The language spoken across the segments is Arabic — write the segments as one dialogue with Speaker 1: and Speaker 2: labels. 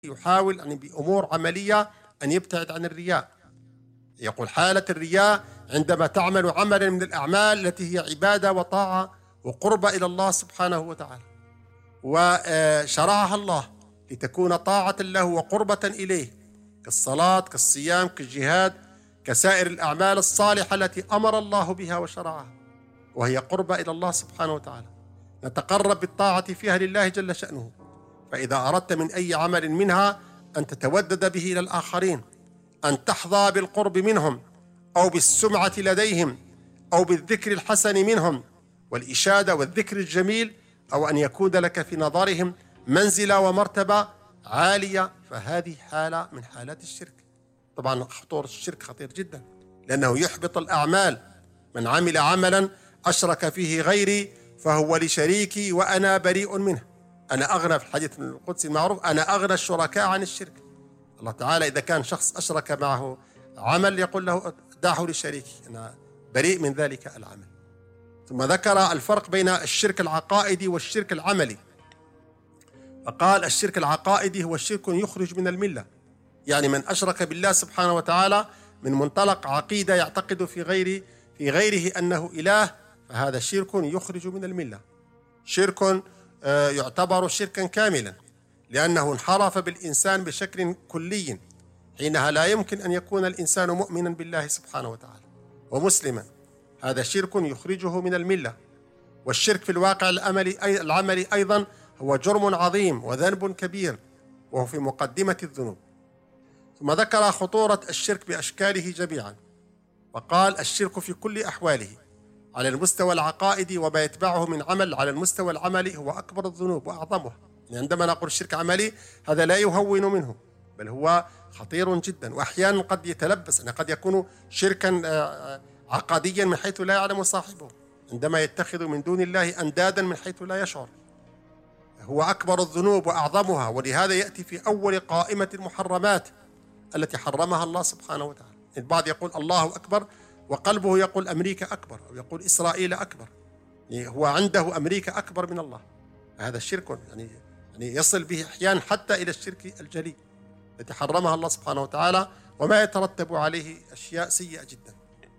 Speaker 1: يحاول أن بأمور عملية أن يبتعد عن الرياء. يقول حالة الرياء عندما تعمل عملا من الأعمال التي هي عبادة وطاعة وقربة إلى الله سبحانه وتعالى، وشرعها الله لتكون طاعة له وقربة إليه، كالصلاة كالصيام كالجهاد كسائر الأعمال الصالحة التي أمر الله بها وشرعها، وهي قربة إلى الله سبحانه وتعالى. نتقرب بالطاعة فيها لله جل شأنه. فإذا أردت من أي عمل منها أن تتودد به إلى الآخرين، أن تحظى بالقرب منهم أو بالسمعة لديهم أو بالذكر الحسن منهم والإشادة والذكر الجميل، أو أن يكون لك في نظرهم منزلة ومرتبة عالية، فهذه حالة من حالات الشرك. طبعا خطور الشرك خطير جدا، لأنه يحبط الأعمال. من عمل عملا أشرك فيه غيري فهو لشريكي وأنا بريء منه. أنا أغنى، في الحديث القدسي المعروف، أنا أغنى الشركاء عن الشرك. الله تعالى إذا كان شخص أشرك معه عمل يقول له دعه لشريكي، أنا بريء من ذلك العمل. ثم ذكر الفرق بين الشرك العقائدي والشرك العملي، فقال الشرك العقائدي هو الشرك يخرج من الملة، يعني من أشرك بالله سبحانه وتعالى من منطلق عقيدة يعتقد في غيره أنه إله، فهذا شرك يخرج من الملة، شرك يعتبر شركا كاملا، لأنه انحرف بالإنسان بشكل كلي، حينها لا يمكن أن يكون الإنسان مؤمنا بالله سبحانه وتعالى ومسلما. هذا شرك يخرجه من الملة. والشرك في الواقع العملي أيضا هو جرم عظيم وذنب كبير، وهو في مقدمة الذنوب. ثم ذكر خطورة الشرك بأشكاله جميعا، وقال الشرك في كل أحواله على المستوى العقائدي وما يتبعه من عمل على المستوى العملي هو أكبر الذنوب وأعظمها. يعني عندما نقول الشرك عملي هذا لا يهون منه، بل هو خطير جدا، وأحيانا قد يتلبس، يعني قد يكون شركا عقديا من حيث لا يعلم صاحبه، عندما يتخذ من دون الله أندادا من حيث لا يشعر. هو أكبر الذنوب وأعظمها، ولهذا يأتي في أول قائمة المحرمات التي حرمها الله سبحانه وتعالى. البعض يقول الله أكبر وقلبه يقول أمريكا أكبر، أو يقول إسرائيل أكبر، يعني هو عنده أمريكا أكبر من الله. هذا الشرك يعني يصل به أحيانا حتى إلى الشرك الجلي التي حرمها الله سبحانه وتعالى، وما يترتب عليه أشياء سيئة جدا.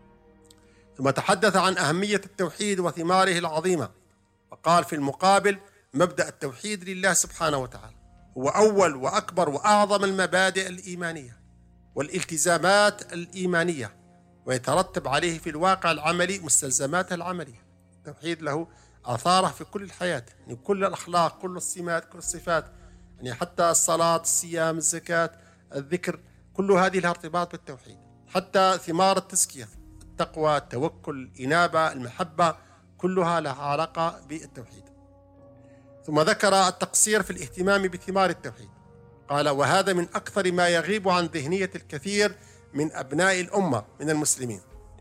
Speaker 1: ثم تحدث عن أهمية التوحيد وثماره العظيمة، وقال في المقابل مبدأ التوحيد لله سبحانه وتعالى هو أول وأكبر وأعظم المبادئ الإيمانية والالتزامات الإيمانية، ويترتب عليه في الواقع العملي مستلزمات العملية. التوحيد له آثاره في كل الحياة، يعني كل الأخلاق، كل السمات، كل الصفات، يعني حتى الصلاة، الصيام، الزكاة، الذكر، كل هذه لها ارتباط بالتوحيد. حتى ثمار التزكية، التقوى، التوكل، الإنابة، المحبة، كلها لها علاقة بالتوحيد. ثم ذكر التقصير في الاهتمام بثمار التوحيد، قال وهذا من أكثر ما يغيب عن ذهنية الكثير من أبناء الأمة من المسلمين،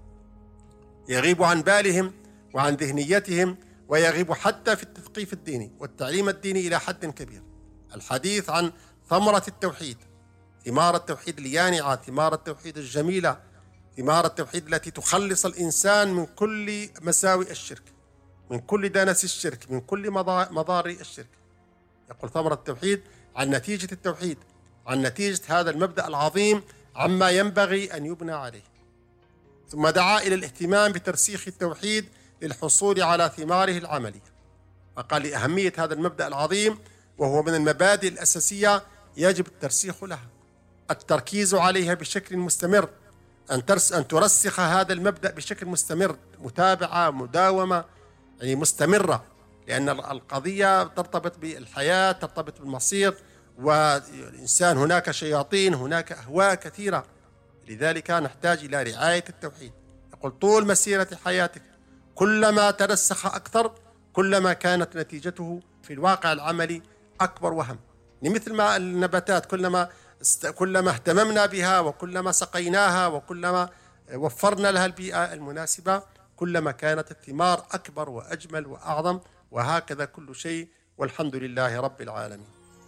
Speaker 1: يغيب عن بالهم وعن ذهنيتهم، ويغيب حتى في التثقيف الديني والتعليم الديني إلى حد كبير. الحديث عن ثمرة التوحيد، ثمار التوحيد اليانعة، ثمار التوحيد الجميلة، ثمار التوحيد التي تخلص الإنسان من كل مساوئ الشرك، من كل دنس الشرك، من كل مضار الشرك. يقول ثمرة التوحيد عن نتيجة التوحيد، عن نتيجة هذا المبدأ العظيم، عما ينبغي أن يبنى عليه. ثم دعا إلى الاهتمام بترسيخ التوحيد للحصول على ثماره العملية، فقال لأهمية هذا المبدأ العظيم، وهو من المبادئ الأساسية يجب الترسيخ لها، التركيز عليها بشكل مستمر، أن ترسخ هذا المبدأ بشكل مستمر، متابعة، مداومة، يعني مستمرة، لأن القضية ترتبط بالحياة، ترتبط بالمصير، والإنسان هناك شياطين، هناك أهواء كثيرة، لذلك نحتاج إلى رعاية التوحيد. يقول طول مسيرة حياتك كلما ترسخ أكثر كلما كانت نتيجته في الواقع العملي أكبر وهم. مثل ما النباتات كلما اهتممنا بها وكلما سقيناها وكلما وفرنا لها البيئة المناسبة كلما كانت الثمار أكبر وأجمل وأعظم، وهكذا كل شيء، والحمد لله رب العالمين.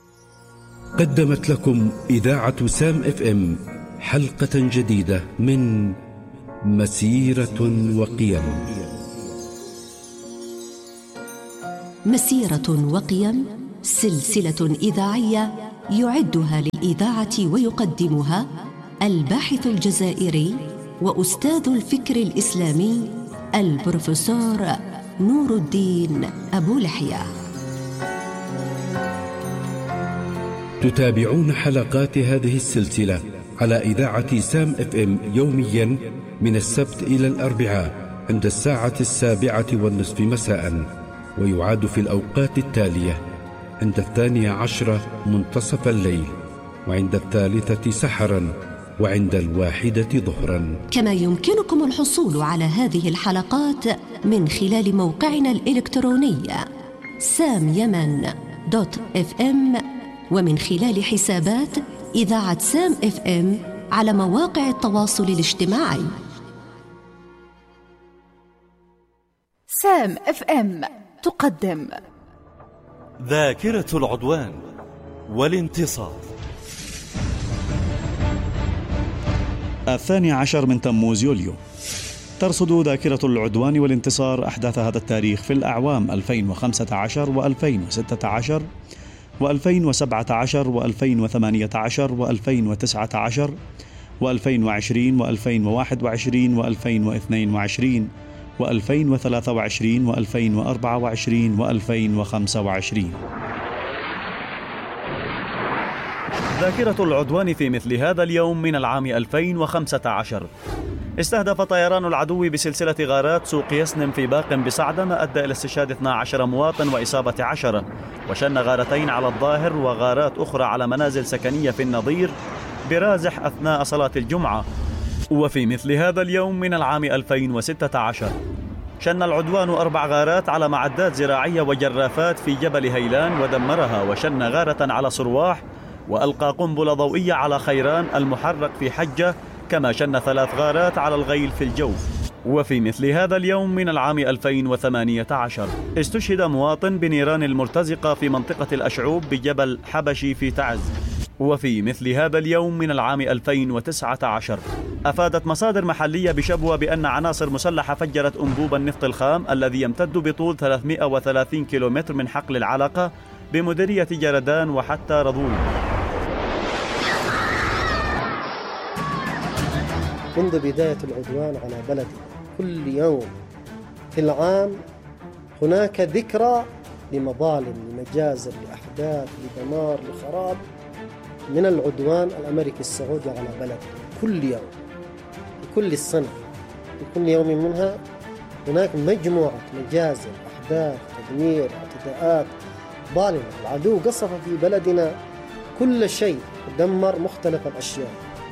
Speaker 2: قدمت لكم إذاعة سام FM حلقة جديدة من مسيرة وقيم.
Speaker 3: مسيرة وقيم، سلسلة إذاعية يعدها للإذاعة ويقدمها الباحث الجزائري وأستاذ الفكر الإسلامي البروفيسور نور الدين أبو لحية.
Speaker 2: تتابعون حلقات هذه السلسلة على إذاعة سام FM يوميا من السبت إلى الأربعاء عند 7:07 مساء، ويعاد في الأوقات التالية: عند 12 منتصف الليل، وعند 3 سحرا، وعند 1 ظهرا.
Speaker 3: كما يمكنكم الحصول على هذه الحلقات من خلال موقعنا الإلكتروني samyaman.fm، ومن خلال حسابات إذاعة سام FM على مواقع التواصل الاجتماعي.
Speaker 4: سام FM تقدم
Speaker 5: ذاكرة العدوان والانتصار. 12 من تموز يوليو. ترصد ذاكرة العدوان والانتصار أحداث هذا التاريخ في الأعوام 2015 و2016 و2017 و2018 و2019 و2020 و2021 و2022 و2023 و2024 و2025. ذاكرة العدوان في مثل هذا اليوم من العام 2015. استهدف طيران العدو بسلسلة غارات سوق يسنم في باق بصعدة، ما أدى إلى استشهاد 12 مواطن وإصابة 10، وشن غارتين على الظاهر وغارات أخرى على منازل سكنية في النظير برازح أثناء صلاة الجمعة. وفي مثل هذا اليوم من العام 2016 شن العدوان 4 غارات على معدات زراعية وجرافات في جبل هيلان ودمرها، وشن غارة على صرواح، وألقى قنبلة ضوئية على خيران المحرق في حجة، كما شن 3 غارات على الغيل في الجو. وفي مثل هذا اليوم من العام 2018 استشهد مواطن بنيران المرتزقة في منطقة الأشعوب بجبل حبشي في تعز. وفي مثل هذا اليوم من العام 2019 أفادت مصادر محلية بشبوة بأن عناصر مسلحة فجرت أنبوب النفط الخام الذي يمتد بطول 330 كيلومتر من حقل العلقة بمديرية جردان وحتى رضوي.
Speaker 6: منذ بداية العدوان على بلدي كل يوم في العام هناك ذكرى لمظالم، لمجازر، لأحداث، لدمار، لخراب من العدوان الأمريكي السعودي على بلدي. كل يوم في كل السنة في كل يوم منها هناك مجموعة مجازر، أحداث، تدمير، اعتداءات ظالمة. العدو قصف في بلدنا كل شيء، دمر مختلف الأشياء.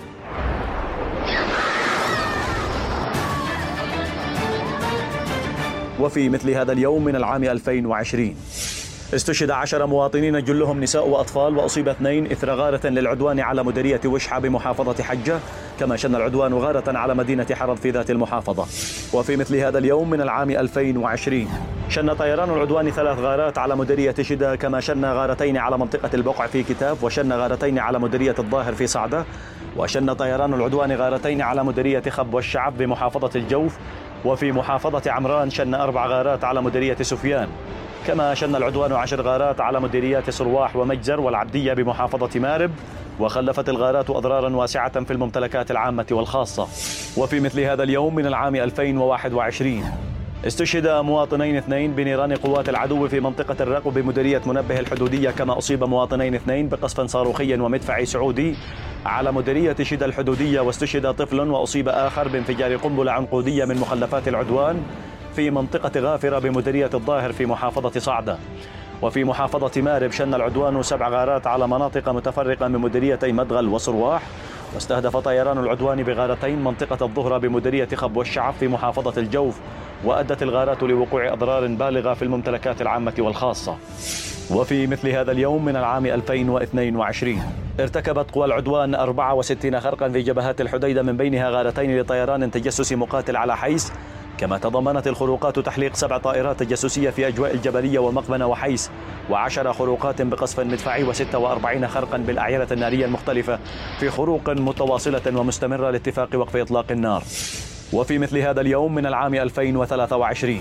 Speaker 5: وفي مثل هذا اليوم من العام 2020 استشهد 10 مواطنين جلهم نساء وأطفال، وأصيب 2 إثر غارة للعدوان على مديرية وشحة بمحافظة حجة، كما شن العدوان غارة على مدينة حرض في ذات المحافظة. وفي مثل هذا اليوم من العام 2020 شن طيران العدوان 3 غارات على مديرية شدة، كما شن غارتين على منطقة البقع في كتاف، وشن غارتين على مديرية الظاهر في صعدة، وشن طيران العدوان غارتين على مديرية خب والشعب بمحافظة الجوف. وفي محافظة عمران شن 4 غارات على مديرية سفيان، كما شن العدوان 10 غارات على مديريات صرواح ومجزر والعبدية بمحافظة مارب، وخلفت الغارات أضرارا واسعة في الممتلكات العامة والخاصة. وفي مثل هذا اليوم من العام 2021 استشهد مواطنين 2 بنيران قوات العدو في منطقة الرقب بمديرية منبه الحدودية، كما أصيب مواطنين 2 بقصف صاروخي ومدفعي سعودي على مديرية شدة الحدودية، واستشهد طفل وأصيب آخر بانفجار قنبلة عنقودية من مخلفات العدوان في منطقة غافرة بمديرية الظاهر في محافظة صعدة. وفي محافظة مارب شن العدوان 7 غارات على مناطق متفرقة من مديريتي مدغل وصرواح، واستهدف طيران العدوان بغارتين منطقة الظهرة بمديرية خب والشعب في محافظة الجوف، وأدت الغارات لوقوع أضرار بالغة في الممتلكات العامة والخاصة. وفي مثل هذا اليوم من العام 2022 ارتكبت قوى العدوان 64 خرقا في جبهات الحديدة، من بينها غارتين لطيران تجسسي مقاتل على حيس، كما تضمنت الخروقات تحليق 7 طائرات تجسسية في أجواء الجبلية ومقبنة وحيس، و10 خروقات بقصف مدفعي، و46 خرقا بالأعيرة النارية المختلفة في خروق متواصلة ومستمرة لاتفاق وقف إطلاق النار. وفي مثل هذا اليوم من العام 2023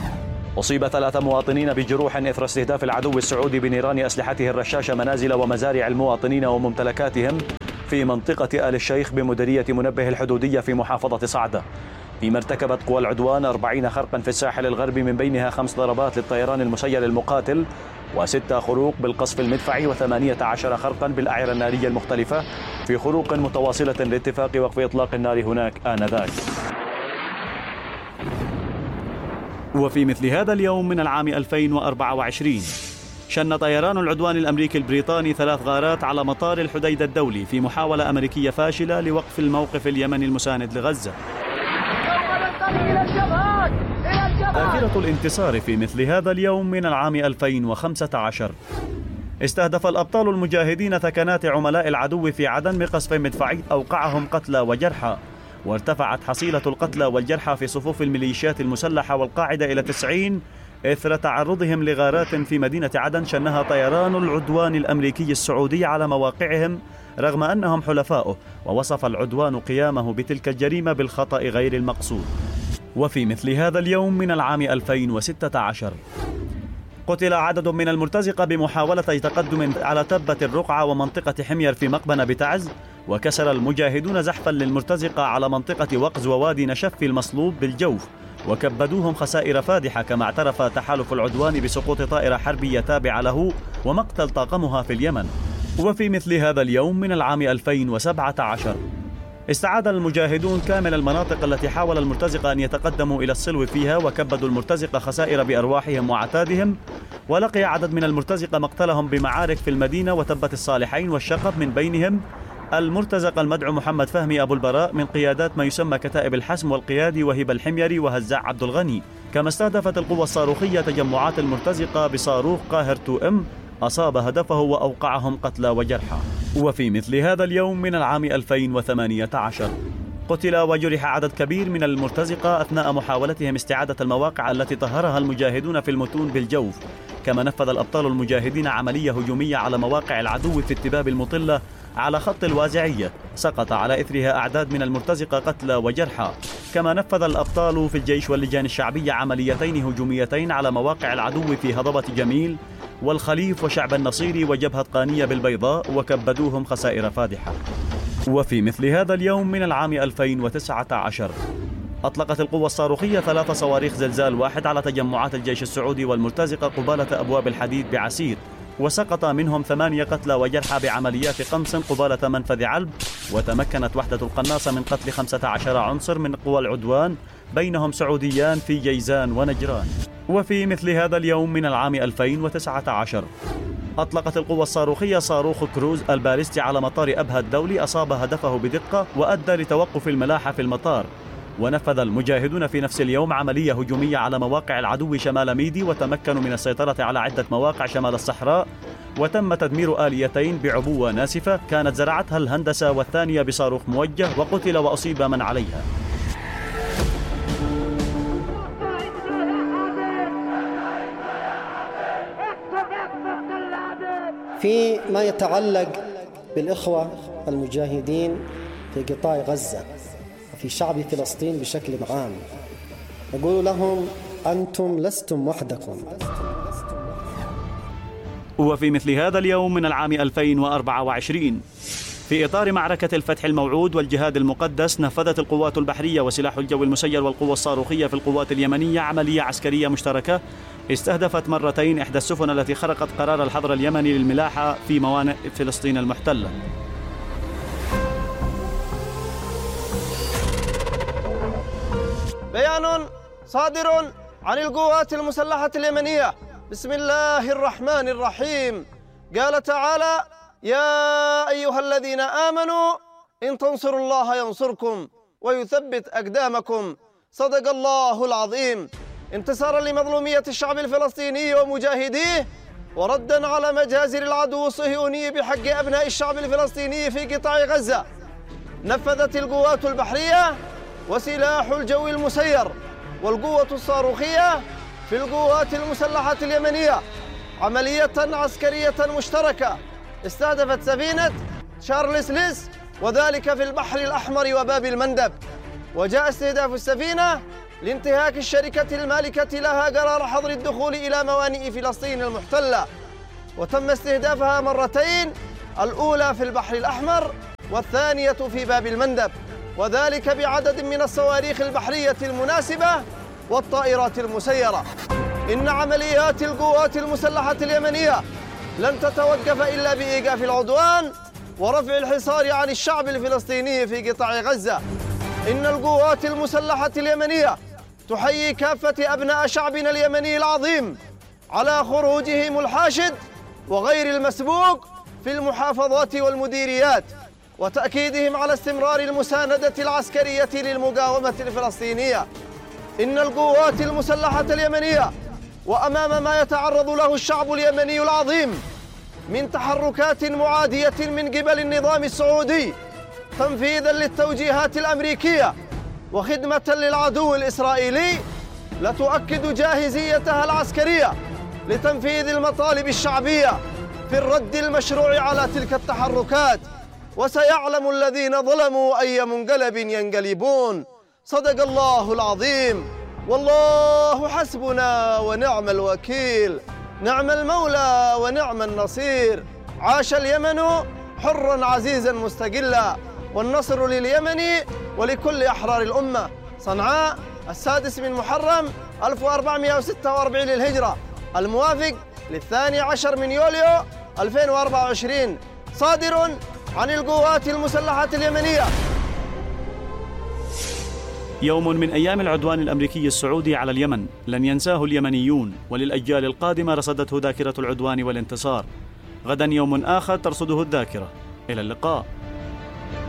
Speaker 5: أصيب 3 مواطنين بجروح إثر استهداف العدو السعودي بنيران أسلحته الرشاشة منازل ومزارع المواطنين وممتلكاتهم في منطقة آل الشيخ بمديرية منبه الحدودية في محافظة صعدة، فيما ارتكبت قوى العدوان 40 خرقا في الساحل الغربي، من بينها 5 ضربات للطيران المسير المقاتل و6 خروق بالقصف المدفعي و18 خرقا بالأعيرة النارية المختلفة في خروق متواصلة لاتفاق وقف إطلاق النار هناك آنذاك. وفي مثل هذا اليوم من العام 2024 شن طيران العدوان الأمريكي البريطاني 3 غارات على مطار الحديدة الدولي في محاولة أمريكية فاشلة لوقف الموقف اليمني المساند لغزة. ذاكرة الانتصار في مثل هذا اليوم من العام 2015 استهدف الأبطال المجاهدين ثكنات عملاء العدو في عدن بقصف مدفعي أوقعهم قتلى وجرحى، وارتفعت حصيلة القتلى والجرحى في صفوف الميليشيات المسلحة والقاعدة إلى 90 إثر تعرضهم لغارات في مدينة عدن شنها طيران العدوان الأمريكي السعودي على مواقعهم رغم أنهم حلفاؤه، ووصف العدوان قيامه بتلك الجريمة بالخطأ غير المقصود. وفي مثل هذا اليوم من العام 2016 قتل عدد من المرتزقة بمحاولة تقدم على تبة الرقعة ومنطقة حمير في مقبنة بتعز، وكسر المجاهدون زحفا للمرتزقة على منطقة وقز ووادي نشف المصلوب بالجوف، وكبدوهم خسائر فادحة، كما اعترف تحالف العدوان بسقوط طائرة حربية تابعة له ومقتل طاقمها في اليمن. وفي مثل هذا اليوم من العام 2017 استعاد المجاهدون كامل المناطق التي حاول المرتزقة أن يتقدموا إلى السلو فيها، وكبدوا المرتزقة خسائر بأرواحهم وعتادهم، ولقي عدد من المرتزقة مقتلهم بمعارك في المدينة وتبة الصالحين والشقب، من بينهم المرتزق المدعو محمد فهمي أبو البراء من قيادات ما يسمى كتائب الحسم والقيادي وهبة الحميري وهزاع عبد الغني. كما استهدفت القوى الصاروخية تجمعات المرتزقة بصاروخ قاهر 2M أصاب هدفه وأوقعهم قتلى وجرحى. وفي مثل هذا اليوم من العام 2018 قتل وجرح عدد كبير من المرتزقة أثناء محاولتهم استعادة المواقع التي طهرها المجاهدون في المتون بالجوف. كما نفذ الأبطال المجاهدين عملية هجومية على مواقع العدو في التباب المطلة على خط الوازعية، سقط على إثرها أعداد من المرتزقة قتلى وجرحى. كما نفذ الأبطال في الجيش واللجان الشعبية عمليتين هجوميتين على مواقع العدو في هضبة جميل والخليف وشعب النصيري وجبهة قانية بالبيضاء، وكبدوهم خسائر فادحة. وفي مثل هذا اليوم من العام 2019 أطلقت القوة الصاروخية 3 صواريخ زلزال واحد على تجمعات الجيش السعودي والمرتزقة قبالة أبواب الحديد بعسير، وسقط منهم 8 قتلى وجرحى بعمليات قمص قبالة منفذ علب. وتمكنت وحدة القناصة من قتل 15 عنصر من قوى العدوان بينهم سعوديان في جيزان ونجران. وفي مثل هذا اليوم من العام 2019 أطلقت القوة الصاروخية صاروخ كروز الباليستي على مطار أبها الدولي، أصاب هدفه بدقة وأدى لتوقف الملاحة في المطار. ونفذ المجاهدون في نفس اليوم عملية هجومية على مواقع العدو شمال ميدي، وتمكنوا من السيطرة على عدة مواقع شمال الصحراء، وتم تدمير آليتين بعبوة ناسفة كانت زرعتها الهندسة، والثانية بصاروخ موجه، وقتل وأصيب من عليها.
Speaker 6: في ما يتعلق بالإخوة المجاهدين في قطاع غزة وفي شعب فلسطين بشكل عام، نقول لهم أنتم لستم وحدكم.
Speaker 5: وفي مثل هذا اليوم من العام 2024 في إطار معركة الفتح الموعود والجهاد المقدس، نفذت القوات البحرية وسلاح الجو المسير والقوة الصاروخية في القوات اليمنية عملية عسكرية مشتركة استهدفت مرتين إحدى السفن التي خرقت قرار الحظر اليمني للملاحة في موانئ فلسطين المحتلة.
Speaker 7: بيان صادر عن القوات المسلحة اليمنية بسم الله الرحمن الرحيم. قال تعالى: يا أيها الذين آمنوا إن تنصروا الله ينصركم ويثبت أقدامكم. صدق الله العظيم. انتصارا لمظلومية الشعب الفلسطيني ومجاهديه، وردا على مجازر العدو الصهيوني بحق أبناء الشعب الفلسطيني في قطاع غزة، نفذت القوات البحرية وسلاح الجو المسير والقوة الصاروخية في القوات المسلحة اليمنية عملية عسكرية مشتركة استهدفت سفينة شارلس ليس، وذلك في البحر الأحمر وباب المندب. وجاء استهداف السفينة لانتهاك الشركة المالكة لها قرار حظر الدخول إلى موانئ فلسطين المحتلة، وتم استهدافها مرتين، الأولى في البحر الأحمر والثانية في باب المندب، وذلك بعدد من الصواريخ البحرية المناسبة والطائرات المسيرة. إن عمليات القوات المسلحة اليمنية لن تتوقف إلا بإيقاف العدوان ورفع الحصار عن الشعب الفلسطيني في قطاع غزة. إن القوات المسلحة اليمنية تحيي كافة أبناء شعبنا اليمني العظيم على خروجهم الحاشد وغير المسبوق في المحافظات والمديريات، وتأكيدهم على استمرار المساندة العسكرية للمقاومة الفلسطينية. إن القوات المسلحة اليمنية وأمام ما يتعرض له الشعب اليمني العظيم من تحركات معادية من قبل النظام السعودي تنفيذاً للتوجيهات الأمريكية وخدمة للعدو الإسرائيلي، لتؤكد جاهزيتها العسكرية لتنفيذ المطالب الشعبية في الرد المشروع على تلك التحركات. وسيعلم الذين ظلموا أي منقلب ينقلبون. صدق الله العظيم. والله حسبنا ونعم الوكيل، نعم المولى ونعم النصير. عاش اليمن حرا عزيزا مستقلا، والنصر لليمن ولكل أحرار الأمة. صنعاء 6 من محرم 1446 للهجرة، الموافق 12 من يوليو 2024، صادر عن القوات المسلحة اليمنية.
Speaker 5: يوم من أيام العدوان الأمريكي السعودي على اليمن لن ينساه اليمنيون، وللأجيال القادمة رصدته ذاكرة العدوان والانتصار. غدا يوم آخر ترصده الذاكرة. إلى اللقاء.